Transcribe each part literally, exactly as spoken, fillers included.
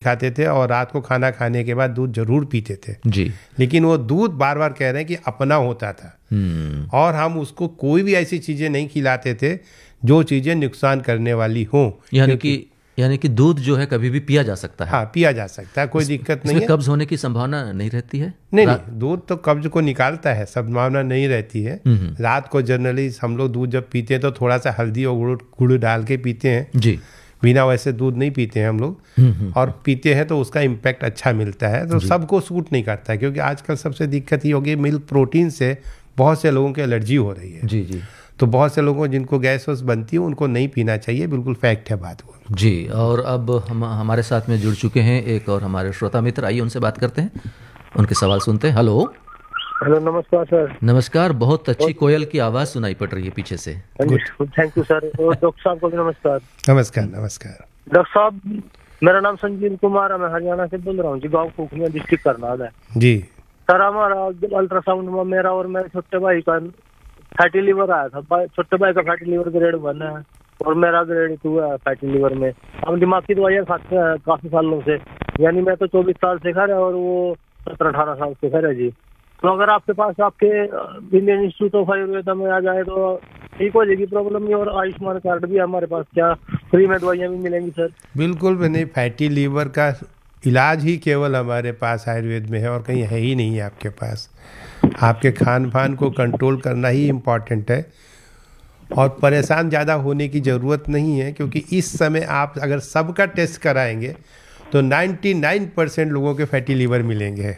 खाते थे और रात को खाना खाने के बाद दूध जरूर पीते थे जी। लेकिन वो दूध बार बार कह रहे हैं कि अपना होता था और हम उसको कोई भी ऐसी चीज़ें नहीं खिलाते थे जो चीज़ें नुकसान करने वाली हों। यानी कि यानी कि दूध जो है कभी भी पिया जा सकता है। हाँ, पिया जा सकता है, कोई दिक्कत नहीं है। कब्ज होने की संभावना नहीं रहती है? नहीं नहीं, दूध तो कब्ज को निकालता है, संभावना नहीं रहती है। रात को जनरली हम लोग दूध जब पीते हैं तो थोड़ा सा हल्दी और गुड़ गुड़ डाल के पीते हैं जी, बिना वैसे दूध नहीं पीते हैं हम लोग। और पीते हैं तो उसका इम्पैक्ट अच्छा मिलता है, तो सबको सूट नहीं करता है क्योंकि आजकल सबसे दिक्कत ये होगी मिल्क प्रोटीन से बहुत से लोगों की एलर्जी हो रही है जी जी। तो बहुत से लोगों जिनको गैस वैस बनती है उनको नहीं पीना चाहिए, बिल्कुल फैक्ट है बात वो जी। और अब हम हमारे साथ में जुड़ चुके हैं एक और हमारे श्रोता मित्र, आइए उनसे बात करते हैं, उनके सवाल सुनते हैं। हेलो हेलो, नमस्कार सर। नमस्कार, बहुत अच्छी कोयल की आवाज़ सुनाई पड़ रही है पीछे से। Thank you sir. और डॉक्टर साहब को भी नमस्कार। नमस्कार नमस्कार डॉक्टर साहब, मेरा नाम संजीव कुमार है, मैं हरियाणा से बोल रहा हूँ जी, गाँव कुखनिया डिस्ट्रिक्ट करनाल है जी। सर, हमारा अल्ट्रासाउंड में मेरा और मेरे छोटे भाई का फैटी लीवर आया था। छोटे भाई का फैटी लीवर ग्रेड वन है और मेरा ग्रेड टू है फैटी लीवर में। हम दिमाग की दवाइयाँ खाते हैं काफी सालों से, यानी मैं तो चौबीस साल से खा रहा और वो सत्रह अठारह साल से खा रहा जी। तो अगर आपके पास आपके इंडियन इंस्टीट्यूट ऑफ आयुर्वेदा में आ जाए तो ठीक हो जाएगी प्रॉब्लम नहीं, और आयुष्मान कार्ड भी हमारे पास, क्या फ्री में दवाइयाँ भी मिलेंगी सर? बिल्कुल भी नहीं, फैटी लीवर का इलाज ही केवल हमारे पास आयुर्वेद में है और कहीं है ही नहीं है आपके पास। आपके खान पान को कंट्रोल करना ही इम्पॉर्टेंट है और परेशान ज़्यादा होने की ज़रूरत नहीं है क्योंकि इस समय आप अगर सबका टेस्ट कराएंगे तो निन्यानवे परसेंट लोगों के फैटी लीवर मिलेंगे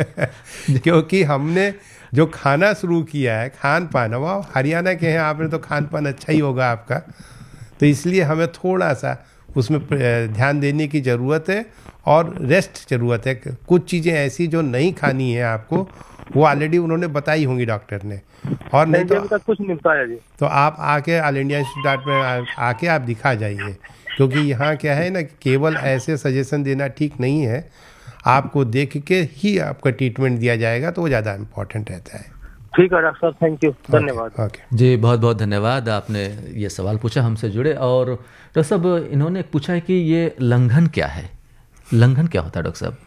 क्योंकि हमने जो खाना शुरू किया है, खान पान, वो हरियाणा के हैं, आपने तो खान पान अच्छा ही होगा आपका, तो इसलिए हमें थोड़ा सा उसमें ध्यान देने की ज़रूरत है और रेस्ट ज़रूरत है। कुछ चीज़ें ऐसी जो नहीं खानी है आपको, वो ऑलरेडी उन्होंने बताई होंगी डॉक्टर ने, और नहीं तो कुछ मिलता है जी। तो आप आके ऑल इंडिया इंस्टीट्यूट में आके आप दिखा जाइए, क्योंकि यहाँ क्या है ना, केवल ऐसे सजेशन देना ठीक नहीं है, आपको देख के ही आपका ट्रीटमेंट दिया जाएगा तो वो ज़्यादा इम्पोर्टेंट रहता है। ठीक है डॉक्टर साहब, थैंक यू, धन्यवाद। ओके जी, बहुत बहुत धन्यवाद, आपने ये सवाल पूछा, हमसे जुड़े। और डॉक्टर साहब, इन्होंने पूछा है कि ये लंघन क्या है, लंघन क्या होता है डॉक्टर साहब?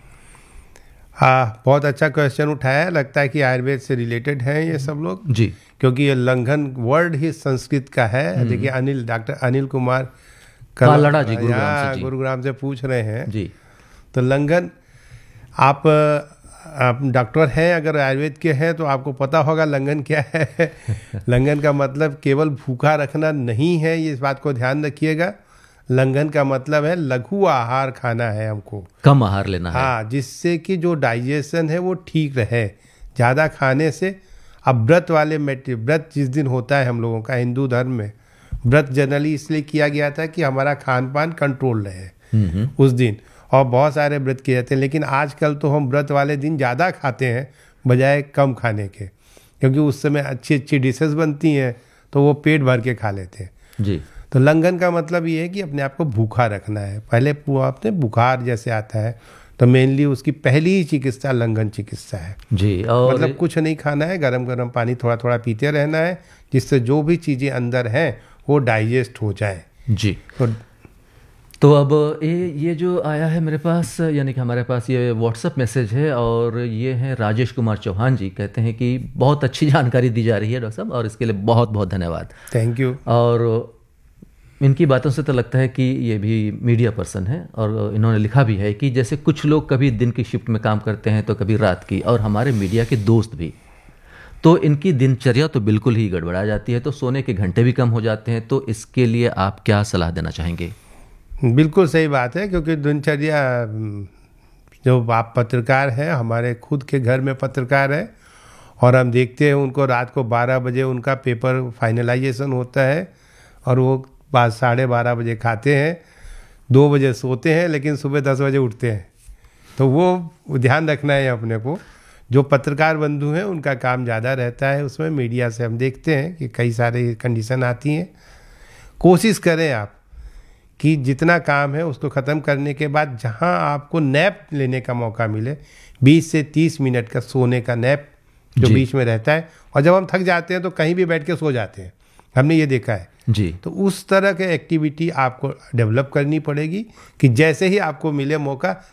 हाँ, बहुत अच्छा क्वेश्चन उठाया है, लगता है कि आयुर्वेद से रिलेटेड हैं ये सब लोग जी, क्योंकि ये लंघन वर्ड ही संस्कृत का है। देखिए अनिल, डॉक्टर अनिल कुमार कालड़ा जी गुरुग्राम से, गुरुग्राम से पूछ रहे हैं जी। तो लंघन, आप आप डॉक्टर हैं, अगर आयुर्वेद के हैं तो आपको पता होगा लंघन क्या है। लंघन का मतलब केवल भूखा रखना नहीं है, ये इस बात को ध्यान रखिएगा। लंघन का मतलब है लघु आहार खाना है, हमको कम आहार लेना है, हाँ, जिससे कि जो डाइजेशन है वो ठीक रहे। ज़्यादा खाने से, अब व्रत वाले मेटे व्रत जिस दिन होता है हम लोगों का हिंदू धर्म में, व्रत जनरली इसलिए किया गया था कि हमारा खान पान कंट्रोल रहे उस दिन, और बहुत सारे व्रत किए जाते हैं। लेकिन आजकल तो हम व्रत वाले दिन ज़्यादा खाते हैं बजाय कम खाने के, क्योंकि उस समय अच्छी अच्छी डिशेस बनती हैं तो वो पेट भर के खा लेते हैं जी। तो लंघन का मतलब ये है कि अपने आप को भूखा रखना है। पहले आपने बुखार जैसे आता है तो मेनली उसकी पहली ही चिकित्सा लंघन चिकित्सा है जी। और मतलब कुछ नहीं खाना है, गरम गरम पानी थोड़ा थोड़ा पीते रहना है, जिससे जो भी चीज़ें अंदर हैं वो डाइजेस्ट हो जाए जी। तो तो अब ये ये जो आया है मेरे पास, यानी कि हमारे पास ये व्हाट्सएप मैसेज है, और ये हैं राजेश कुमार चौहान जी, कहते हैं कि बहुत अच्छी जानकारी दी जा रही है डॉक्टर साहब, और इसके लिए बहुत बहुत धन्यवाद। Thank you. और इनकी बातों से तो लगता है कि ये भी मीडिया पर्सन है, और इन्होंने लिखा भी है कि जैसे कुछ लोग कभी दिन की शिफ्ट में काम करते हैं तो कभी रात की, और हमारे मीडिया के दोस्त भी, तो इनकी दिनचर्या तो बिल्कुल ही गड़बड़ा जाती है, तो सोने के घंटे भी कम हो जाते हैं। तो इसके लिए आप क्या सलाह देना चाहेंगे? बिल्कुल सही बात है, क्योंकि दिनचर्या, जो आप पत्रकार हैं, हमारे खुद के घर में पत्रकार है, और हम देखते हैं उनको रात को बारह बजे उनका पेपर फाइनलाइजेशन होता है, और वो बाद साढ़े बारह बजे खाते हैं, दो बजे सोते हैं, लेकिन सुबह दस बजे उठते हैं। तो वो ध्यान रखना है अपने को। जो पत्रकार बंधु हैं उनका काम ज़्यादा रहता है उसमें, मीडिया से हम देखते हैं कि कई सारे कंडीशन आती हैं। कोशिश करें आप कि जितना काम है उसको ख़त्म करने के बाद जहां आपको नैप लेने का मौका मिले, बीस से तीस मिनट का सोने का नैप जो बीच में रहता है, और जब हम थक जाते हैं तो कहीं भी बैठ के सो जाते हैं, हमने ये देखा है जी। तो उस तरह के एक्टिविटी आपको डेवलप करनी पड़ेगी कि जैसे ही आपको मिले मौका